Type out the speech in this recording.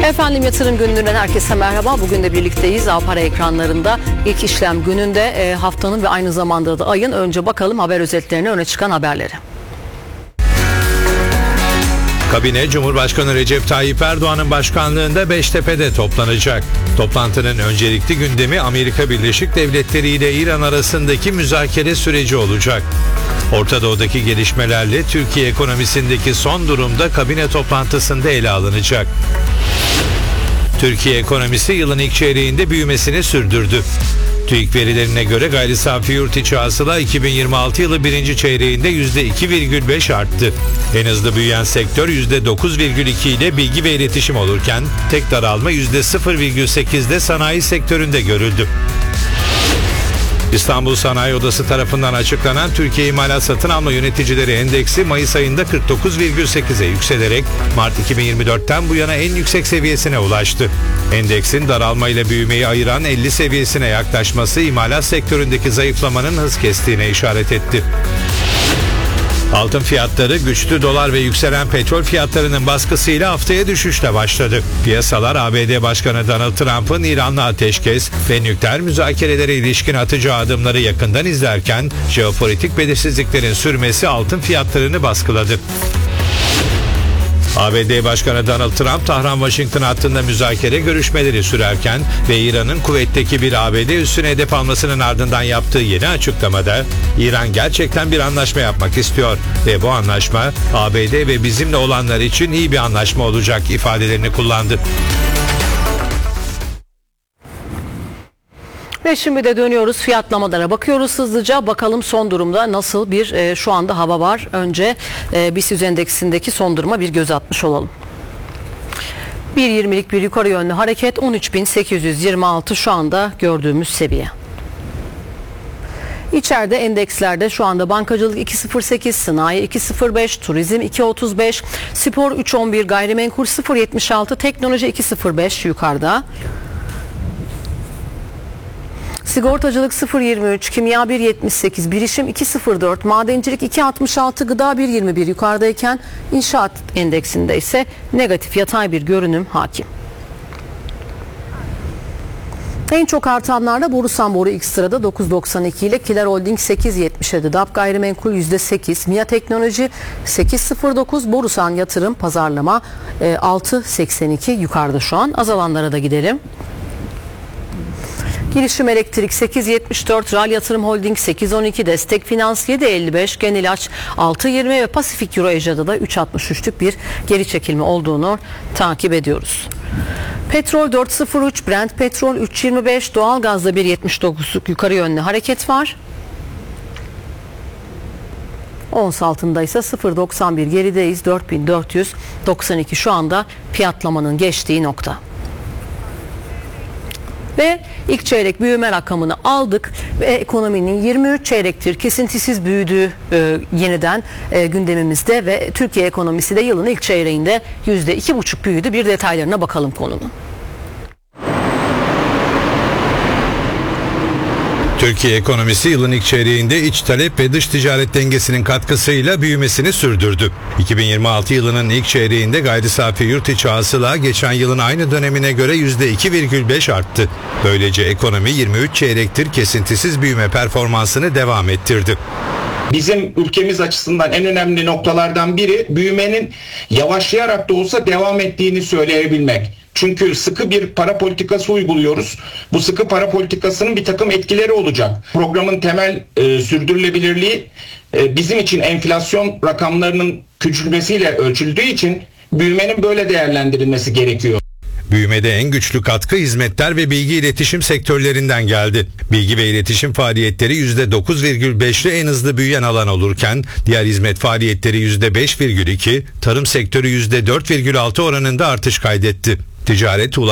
Efendim yatırım günlüğünden herkese merhaba. Bugün de birlikteyiz. A-Para ekranlarında ilk işlem gününde haftanın ve aynı zamanda da ayın. Önce bakalım haber özetlerine, öne çıkan haberleri. Kabine, Cumhurbaşkanı Recep Tayyip Erdoğan'ın başkanlığında Beştepe'de toplanacak. Toplantının öncelikli gündemi Amerika Birleşik Devletleri ile İran arasındaki müzakere süreci olacak. Orta Doğu'daki gelişmelerle Türkiye ekonomisindeki son durumda kabine toplantısında ele alınacak. Türkiye ekonomisi yılın ilk çeyreğinde büyümesini sürdürdü. TÜİK verilerine göre gayri safi yurt içi hasıla 2026 yılı birinci çeyreğinde %2,5 arttı. En hızlı büyüyen sektör %9,2 ile bilgi ve iletişim olurken tek daralma %0,8'de sanayi sektöründe görüldü. İstanbul Sanayi Odası tarafından açıklanan Türkiye İmalat Satın Alma Yöneticileri Endeksi Mayıs ayında 49,8'e yükselerek Mart 2024'ten bu yana en yüksek seviyesine ulaştı. Endeksin daralma ile büyümeyi ayıran 50 seviyesine yaklaşması imalat sektöründeki zayıflamanın hız kestiğine işaret etti. Altın fiyatları güçlü dolar ve yükselen petrol fiyatlarının baskısıyla haftaya düşüşle başladı. Piyasalar ABD Başkanı Donald Trump'ın İran'la ateşkes ve nükleer müzakerelere ilişkin atacağı adımları yakından izlerken jeopolitik belirsizliklerin sürmesi altın fiyatlarını baskıladı. ABD Başkanı Donald Trump, Tahran-Washington hattında müzakere görüşmeleri sürerken ve İran'ın kuvvetteki bir ABD üssüne hedef almasının ardından yaptığı yeni açıklamada İran gerçekten bir anlaşma yapmak istiyor ve bu anlaşma ABD ve bizimle olanlar için iyi bir anlaşma olacak ifadelerini kullandı. Ve şimdi de dönüyoruz, fiyatlamalara bakıyoruz hızlıca. Bakalım son durumda nasıl bir şu anda hava var. Önce BIST endeksindeki son duruma bir göz atmış olalım. 1.20'lik bir yukarı yönlü hareket, 13.826 şu anda gördüğümüz seviye. İçeride endekslerde şu anda bankacılık 2.08, sanayi 2.05, turizm 2.35, spor 3.11, gayrimenkul 0.76, teknoloji 2.05 yukarıda. Sigortacılık 0.23, kimya 1.78, bilişim 2.04, madencilik 2.66, gıda 1.21 yukarıdayken inşaat endeksinde ise negatif yatay bir görünüm hakim. En çok artanlarda Borusan Boru ilk sırada 9.92 ile Kiler Holding 8.77, DAP Gayrimenkul %8, MİA Teknoloji 8.09, Borusan Yatırım Pazarlama 6.82 yukarıda şu an. Azalanlara da gidelim. Girişim Elektrik 8.74, RAL Yatırım Holding 8.12, Destek Finans 7.55, Genilaç 6.20 ve Pasifik Euro Asya'da da 3.63'lük bir geri çekilme olduğunu takip ediyoruz. Petrol 4.03, Brent Petrol 3.25, doğalgazda 1.79'luk yukarı yönlü hareket var. Ons altında ise 0.91 gerideyiz, 4.492 şu anda fiyatlamanın geçtiği nokta. Ve ilk çeyrek büyüme rakamını aldık ve ekonominin 23 çeyrektir kesintisiz büyüdüğü yeniden gündemimizde ve Türkiye ekonomisi de yılın ilk çeyreğinde %2,5 büyüdü. Bir detaylarına bakalım konunun. Türkiye ekonomisi yılın ilk çeyreğinde iç talep ve dış ticaret dengesinin katkısıyla büyümesini sürdürdü. 2026 yılının ilk çeyreğinde gayri safi yurt içi hasıla geçen yılın aynı dönemine göre %2,5 arttı. Böylece ekonomi 23 çeyrektir kesintisiz büyüme performansını devam ettirdi. Bizim ülkemiz açısından en önemli noktalardan biri büyümenin yavaşlayarak da olsa devam ettiğini söyleyebilmek. Çünkü sıkı bir para politikası uyguluyoruz. Bu sıkı para politikasının bir takım etkileri olacak. Programın temel sürdürülebilirliği bizim için enflasyon rakamlarının küçülmesiyle ölçüldüğü için büyümenin böyle değerlendirilmesi gerekiyor. Büyümede en güçlü katkı hizmetler ve bilgi iletişim sektörlerinden geldi. Bilgi ve iletişim faaliyetleri %9,5'li en hızlı büyüyen alan olurken diğer hizmet faaliyetleri %5,2, tarım sektörü %4,6 oranında artış kaydetti. Ticaret,